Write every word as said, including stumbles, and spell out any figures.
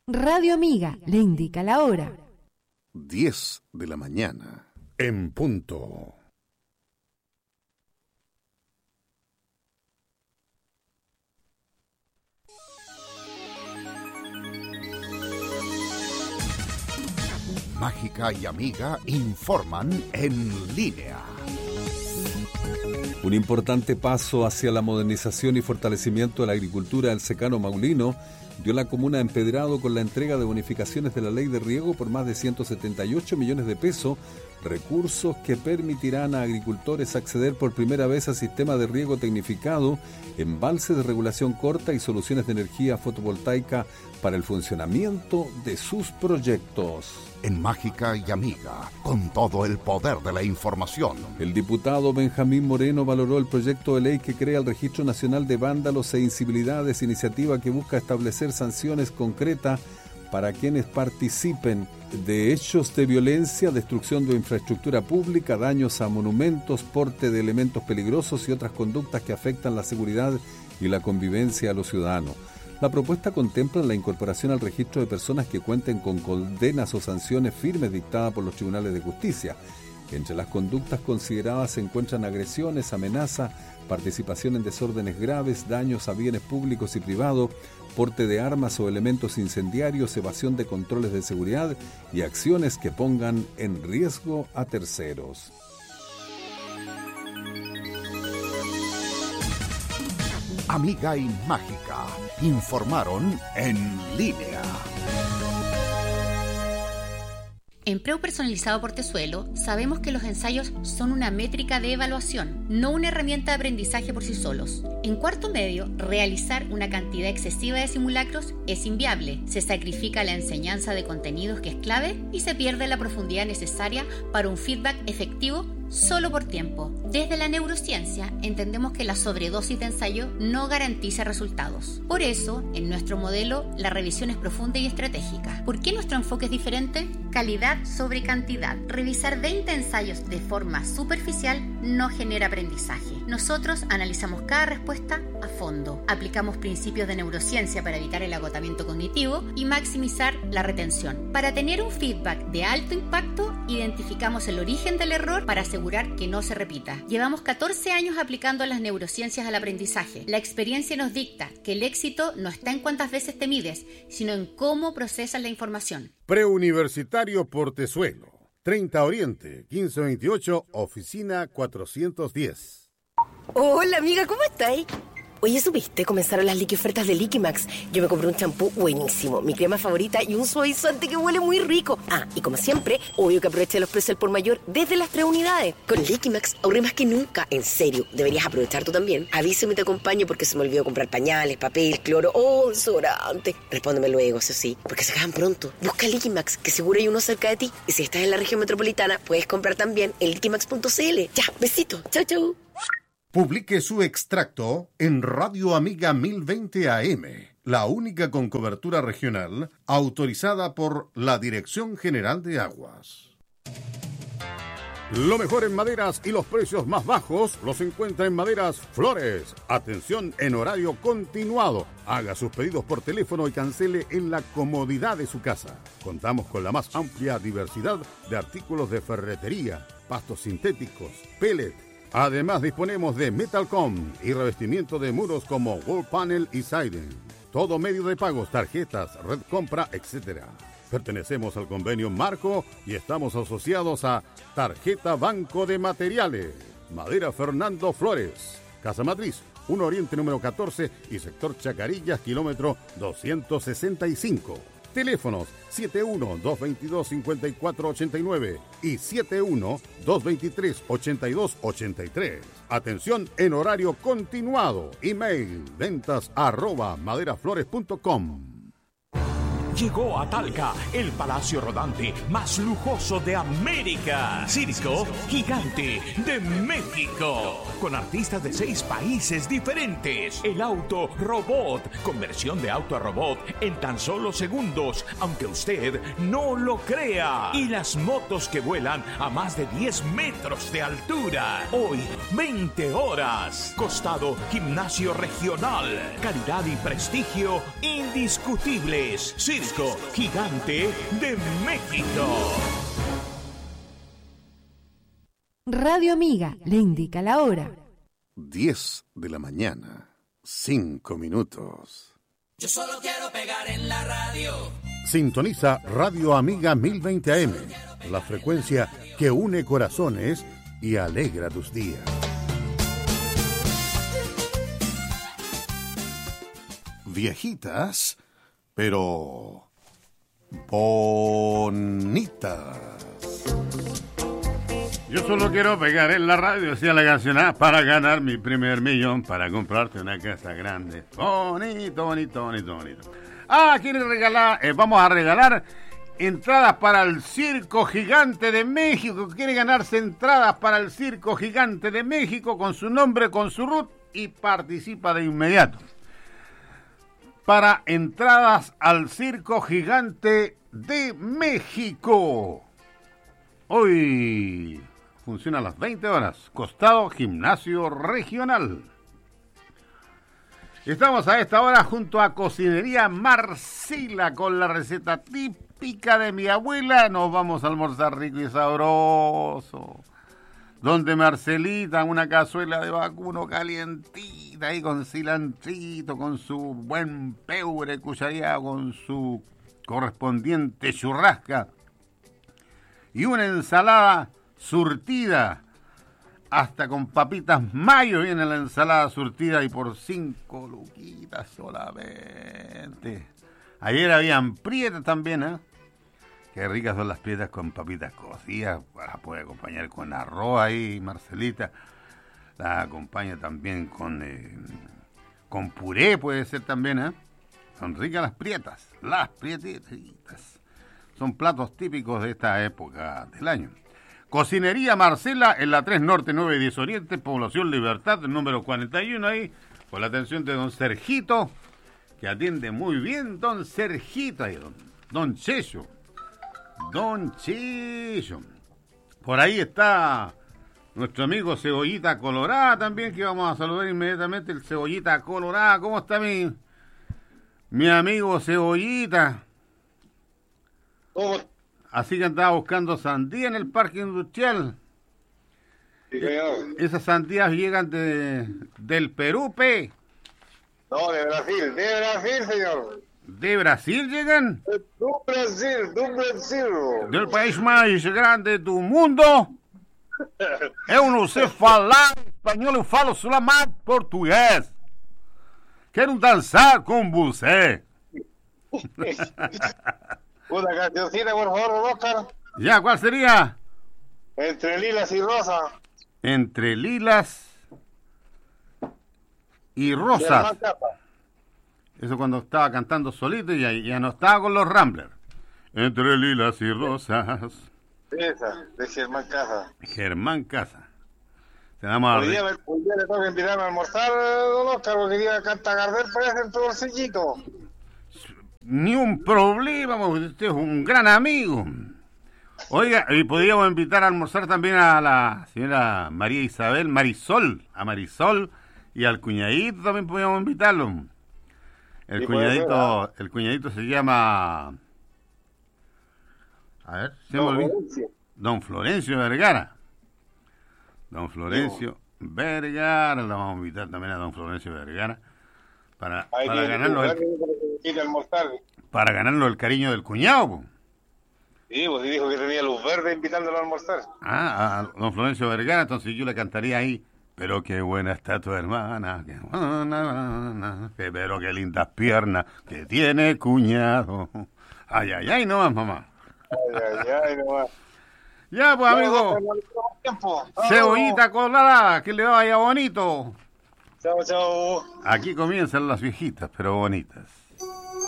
Radio Amiga le indica la hora. diez de la mañana. En punto. Mágica y Amiga informan en línea. Un importante paso hacia la modernización y fortalecimiento de la agricultura del secano maulino dio la comuna de Empedrado con la entrega de bonificaciones de la ley de riego por más de ciento setenta y ocho millones de pesos, recursos que permitirán a agricultores acceder por primera vez a sistemas de riego tecnificado, embalses de regulación corta y soluciones de energía fotovoltaica para el funcionamiento de sus proyectos. En Mágica y Amiga, con todo el poder de la información. El diputado Benjamín Moreno valoró el proyecto de ley que crea el Registro Nacional de Vándalos e Incivilidades, iniciativa que busca establecer sanciones concretas para quienes participen de hechos de violencia, destrucción de infraestructura pública, daños a monumentos, porte de elementos peligrosos y otras conductas que afectan la seguridad y la convivencia de los ciudadanos. La propuesta contempla la incorporación al registro de personas que cuenten con condenas o sanciones firmes dictadas por los tribunales de justicia. Entre las conductas consideradas se encuentran agresiones, amenazas, participación en desórdenes graves, daños a bienes públicos y privados, porte de armas o elementos incendiarios, evasión de controles de seguridad y acciones que pongan en riesgo a terceros. Amiga y Mágica informaron en línea. En Preu Personalizado Portezuelo sabemos que los ensayos son una métrica de evaluación, no una herramienta de aprendizaje por sí solos. En cuarto medio, realizar una cantidad excesiva de simulacros es inviable. Se sacrifica la enseñanza de contenidos que es clave y se pierde la profundidad necesaria para un feedback efectivo solo por tiempo. Desde la neurociencia entendemos que la sobredosis de ensayo no garantiza resultados. Por eso, en nuestro modelo, la revisión es profunda y estratégica. ¿Por qué nuestro enfoque es diferente? Calidad sobre cantidad. Revisar veinte ensayos de forma superficial no genera aprendizaje. Nosotros analizamos cada respuesta a fondo. Aplicamos principios de neurociencia para evitar el agotamiento cognitivo y maximizar la retención. Para tener un feedback de alto impacto, identificamos el origen del error para asegurar que no se repita. Llevamos catorce años aplicando las neurociencias al aprendizaje. La experiencia nos dicta que el éxito no está en cuántas veces te mides, sino en cómo procesas la información. Preuniversitario Portezuelo, treinta Oriente, quince veintiocho, oficina cuatrocientos diez. Hola amiga, ¿cómo estáis? Oye, ¿supiste? Comenzaron las liqui ofertas de Liquimax. Yo me compré un champú buenísimo, mi crema favorita y un suavizante que huele muy rico. Ah, y como siempre, obvio que aproveché los precios al por mayor desde las tres unidades. Con Liquimax ahorré más que nunca. En serio, deberías aprovechar tú también. Avísame y te acompaño porque se me olvidó comprar pañales, papel, cloro o desodorante. Respóndeme luego, eso sí, porque se acaban pronto. Busca Liquimax, que seguro hay uno cerca de ti. Y si estás en la región metropolitana, puedes comprar también en liquimax punto c l. Ya, besito. Chau, chau. Publique su extracto en Radio Amiga mil veinte A M, la única con cobertura regional autorizada por la Dirección General de Aguas. Lo mejor en maderas y los precios más bajos los encuentra en Maderas Flores. Atención en horario continuado. Haga sus pedidos por teléfono y cancele en la comodidad de su casa. Contamos con la más amplia diversidad de artículos de ferretería, pastos sintéticos, pellet. Además disponemos de Metalcom y revestimiento de muros como Wall Panel y Siding. Todo medio de pagos, tarjetas, red compra, etcétera. Pertenecemos al convenio Marco y estamos asociados a Tarjeta Banco de Materiales. Madera Fernando Flores. Casa Matriz, uno Oriente número catorce y sector Chacarillas, kilómetro doscientos sesenta y cinco. Teléfonos siete uno, dos veintidós, cincuenta y cuatro ochenta y nueve y siete uno, dos veintitrés, ochenta y dos ochenta y tres. Atención en horario continuado. Email ventas arroba maderaflores punto com. Llegó a Talca, el palacio rodante más lujoso de América. Circo Gigante de México. Con artistas de seis países diferentes. El auto robot. Conversión de auto a robot en tan solo segundos, aunque usted no lo crea. Y las motos que vuelan a más de diez metros de altura. Hoy, veinte horas. Costado Gimnasio Regional. Calidad y prestigio indiscutibles. Circo Cirisco, gigante de México. Radio Amiga le indica la hora. diez de la mañana, cinco minutos. Yo solo quiero pegar en la radio. Sintoniza Radio Amiga mil veinte A M, la frecuencia que une corazones y alegra tus días. Viejitas, pero bonitas. Yo solo quiero pegar en la radio, decía la canción, ah, para ganar mi primer millón, para comprarte una casa grande. Bonito, bonito, bonito, bonito. Ah, quiere regalar, eh, vamos a regalar entradas para el Circo Gigante de México. Quiere ganarse entradas para el Circo Gigante de México con su nombre, con su root y participa de inmediato. Para entradas al Circo Gigante de México. Hoy funciona a las veinte horas. Costado Gimnasio Regional. Estamos a esta hora junto a Cocinería Marcela con la receta típica de mi abuela. Nos vamos a almorzar rico y sabroso. Donde Marcelita, una cazuela de vacuno calientita ahí con cilantrito, con su buen pebre cuchareado, con su correspondiente churrasca y una ensalada surtida, hasta con papitas mayo viene la ensalada surtida y por cinco luquitas solamente. Ayer habían prietas también, ¿eh? Qué ricas son las prietas con papitas cocidas, las puede acompañar con arroz ahí, Marcelita. La acompaña también con, eh, con puré, puede ser también, ¿eh? Son ricas las prietas, las prietitas. Son platos típicos de esta época del año. Cocinería Marcela en la tres Norte, nueve diez Oriente, Población Libertad, número cuarenta y uno ahí, con la atención de don Sergito, que atiende muy bien, don Sergito, ahí, don, don Checho. Don Checho. Por ahí está nuestro amigo Cebollita Colorada también, que vamos a saludar inmediatamente, el Cebollita Colorada. ¿Cómo está mi, mi amigo Cebollita? ¿Cómo? Así que andaba buscando sandía en el parque industrial. Sí, señor. Esas sandías llegan de, del Perú, pe. No, de Brasil, de Brasil, señor. ¿De Brasil llegan? Do Brasil, do Brasil. Del país mais grande do mundo. Eu não sei falar espanhol, eu falo somente português. Quero dançar com você. Una cancioncita, por favor, Oscar. Ya, ¿cuál sería? Entre lilas y rosas. Entre lilas y rosas. Eso cuando estaba cantando solito y ya, ya no estaba con los Ramblers. Entre lilas y rosas. Esa, de Germán Casa. Germán Casa. Tenemos Hoy día, me, hoy día le toca invitarme a almorzar, don Oscar, porque día canta Gardel, parece en tu bolsillito. Ni un problema, usted es un gran amigo. Oiga, y podríamos invitar a almorzar también a la señora María Isabel Marisol, a Marisol y al cuñadito también podríamos invitarlo. El sí, cuñadito, el cuñadito se llama, a ver, se me olvidó. Don Florencio Vergara. Don Florencio no. Vergara, lo vamos a invitar también a don Florencio Vergara para, para ganarlo el, para ganarlo el cariño del cuñado. Po. Sí, pues dijo que tenía luz verde invitándolo a almorzar. Ah, a don Florencio Vergara, entonces yo le cantaría ahí. Pero qué buena está tu hermana, qué buena, que, pero qué lindas piernas que tiene cuñado. Ay, ay, ay, no más, mamá. Ay, ay, ay, no más. Ya, pues, amigo. Cebollita colorada, que le vaya bonito. Chao, chao. Aquí comienzan las viejitas, pero bonitas.